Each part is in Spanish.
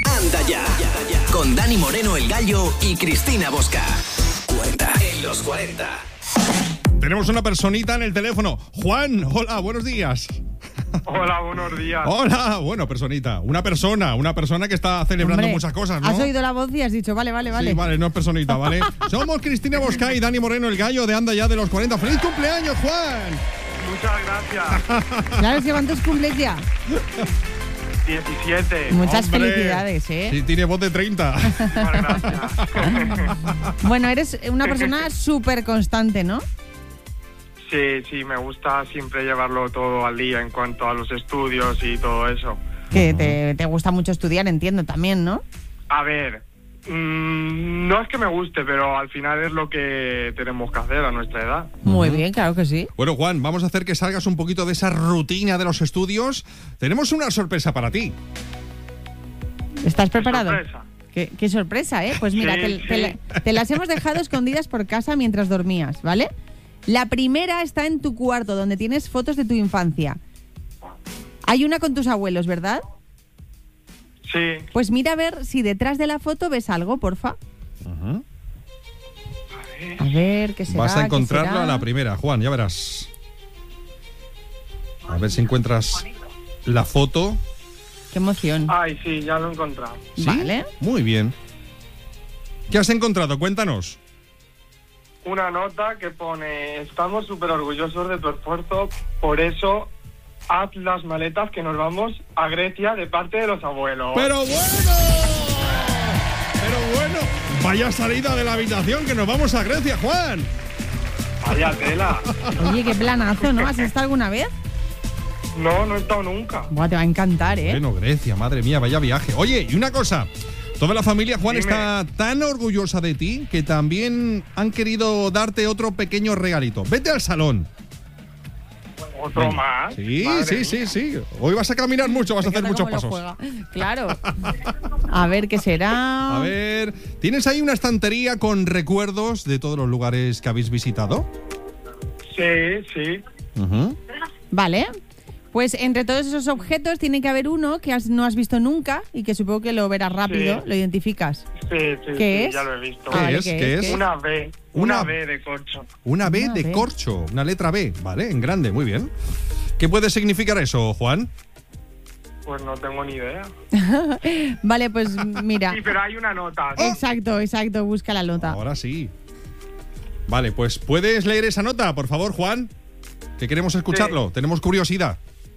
Anda ya, con Dani Moreno el Gallo y Cristina Bosca. 40 en los 40. Tenemos una personita en el teléfono. Juan, hola, buenos días. Hola, buenos días. Hola, bueno, personita. Una persona que está celebrando muchas cosas, ¿no? Has oído la voz y has dicho, vale. Sí, vale, no es personita, ¿vale? Somos Cristina Bosca y Dani Moreno el Gallo de Anda ya de los 40. ¡Feliz cumpleaños, Juan! Muchas gracias. Claro, es que ¿cuántos cumples ya? 17. Muchas ¡Hombre! felicidades, ¿eh? Sí, tiene voz de 30. Muchas gracias. Bueno, eres una persona súper constante, ¿no? Sí, me gusta siempre llevarlo todo al día en cuanto a los estudios y todo eso. Que te gusta mucho estudiar, entiendo, también, ¿no? A ver, no es que me guste, pero al final es lo que tenemos que hacer a nuestra edad. Muy bien, claro que sí. Bueno, Juan, vamos a hacer que salgas un poquito de esa rutina de los estudios. Tenemos una sorpresa para ti. ¿Estás preparado? Sorpresa. Qué sorpresa, ¿eh? Pues mira, Sí. te las hemos dejado escondidas por casa mientras dormías, ¿vale? La primera está en tu cuarto, donde tienes fotos de tu infancia. Hay una con tus abuelos, ¿verdad? Sí. Pues mira a ver si detrás de la foto ves algo, porfa. A ver, ¿qué será? Vas a ¿Qué encontrarlo será? a la primera, Juan, ya verás. A ver si encuentras la foto. Qué emoción. Ay, sí, ya lo he encontrado. ¿Sí? Vale. Muy bien. ¿Qué has encontrado? Cuéntanos. Una nota que pone: estamos súper orgullosos de tu esfuerzo, por eso haz las maletas que nos vamos a Grecia de parte de los abuelos. ¡Pero bueno! Vaya salida de la habitación, que nos vamos a Grecia, Juan. Vaya tela. Oye, qué planazo, ¿no? ¿Has estado alguna vez? No he estado nunca. Buah, te va a encantar, ¿eh? Bueno, Grecia, madre mía, vaya viaje. Oye, y una cosa. Toda la familia, Juan, Dime. está tan orgullosa de ti que también han querido darte otro pequeño regalito. Vete al salón. ¿Otro Venga. más? Sí, Madre sí, mía. sí. Hoy vas a caminar mucho, vas a hacer Me encanta muchos cómo lo pasos. juega. Claro. A ver, ¿qué será? A ver, ¿tienes ahí una estantería con recuerdos de todos los lugares que habéis visitado? Sí. Vale. Pues entre todos esos objetos tiene que haber uno que no has visto nunca y que supongo que lo verás rápido, Sí. lo identificas. Sí, ¿Qué es? ya lo he visto. ¿Qué vale, es? ¿qué ¿Qué es? es? Una B. Una- Una B de corcho. Una B Una de B. corcho, una letra B, ¿vale? En grande, muy bien. ¿Qué puede significar eso, Juan? Pues no tengo ni idea. Vale, pues mira. Sí, pero hay una nota, ¿no? Exacto, busca la nota. Ahora sí. Vale, pues ¿puedes leer esa nota, por favor, Juan? Que queremos escucharlo, tenemos curiosidad.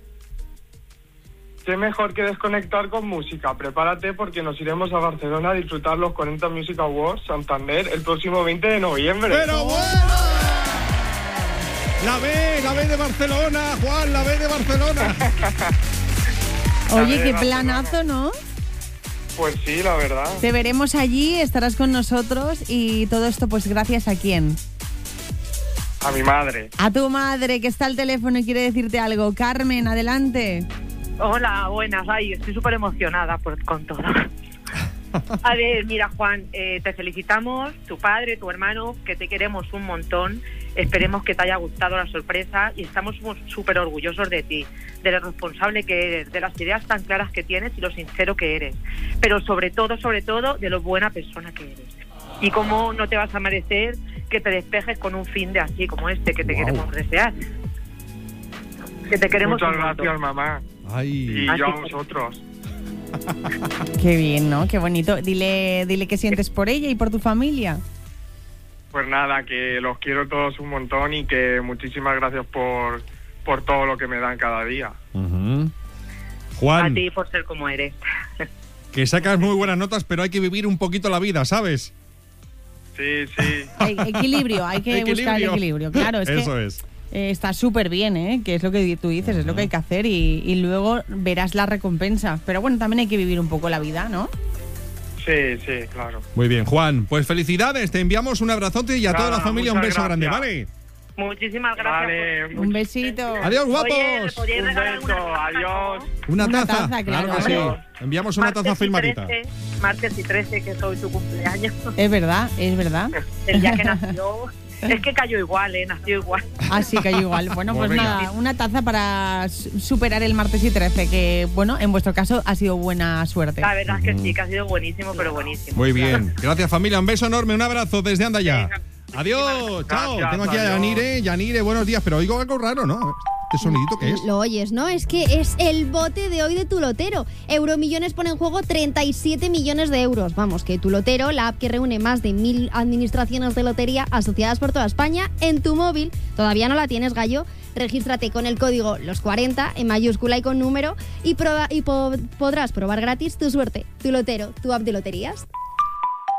Qué mejor que desconectar con música. Prepárate porque nos iremos a Barcelona a disfrutar los 40 Music Awards Santander el próximo 20 de noviembre. ¡Pero bueno! La B de Barcelona, Juan, la B de Barcelona. Oye, qué Barcelona. planazo, ¿no? Pues sí, la verdad. Te veremos allí, estarás con nosotros y todo esto pues gracias a quién. A mi madre. A tu madre que está al teléfono y quiere decirte algo. Carmen, adelante. Hola, buenas. Ay, estoy súper emocionada con todo. A ver, mira, Juan, te felicitamos, tu padre, tu hermano, que te queremos un montón. Esperemos que te haya gustado la sorpresa y estamos súper orgullosos de ti, de lo responsable que eres, de las ideas tan claras que tienes y lo sincero que eres. Pero sobre todo, de lo buena persona que eres. Y cómo no te vas a merecer que te despejes con un fin de así como este que te Guau. queremos desear. Que te queremos Muchas un montón. gracias, mamá. Ay. Y yo a vosotros. Qué bien, ¿no? Qué bonito. Dile qué sientes por ella y por tu familia. Pues nada, que los quiero todos un montón y que muchísimas gracias por todo lo que me dan cada día. Ujú. A Juan, ti por ser como eres. que sacas muy buenas notas, pero hay que vivir un poquito la vida, ¿sabes? Sí. Equilibrio, hay que buscar el equilibrio. Claro, es Eso que es. está súper bien, ¿eh? Que es lo que tú dices, es lo que hay que hacer y luego verás la recompensa. Pero bueno, también hay que vivir un poco la vida, ¿no? Sí, claro. Muy bien, Juan. Pues felicidades, te enviamos un abrazote y a toda Nada, la familia un muchas beso grande, gracias. ¿vale? Muchísimas gracias. Vale, Un besito. Adiós, guapos. Oye, ¿me podríais Un regalar beso, una taza, adiós. no? Una Una taza, taza, claro. que sí. Adiós. Enviamos una taza Martes y firmadita. 13, martes y 13, que soy tu cumpleaños. Es verdad. El día que nació. Es que cayó igual, nació igual. Así cayó igual. Bueno, Pues pues venga. nada, una taza para superar el martes y 13, que bueno, en vuestro caso ha sido buena suerte. La verdad es que sí, que ha sido buenísimo, pero buenísimo. Muy bien. Gracias, familia. Un beso enorme, un abrazo desde Andaya. Venga. Adiós, chao. Gracias, Tengo aquí a adiós. Yanire. Yanire, buenos días, pero oigo algo raro, ¿no? A ver, ¿este sonidito qué es? Lo oyes, ¿no? Es que es el bote de hoy de Tu Lotero. Euromillones pone en juego 37 millones de euros. Vamos, que Tu Lotero, la app que reúne más de 1000 administraciones de lotería asociadas por toda España, en tu móvil. ¿Todavía no la tienes, Gallo? Regístrate con el código LOS40 en mayúscula y con número y podrás probar gratis tu suerte. Tu Lotero, tu app de loterías.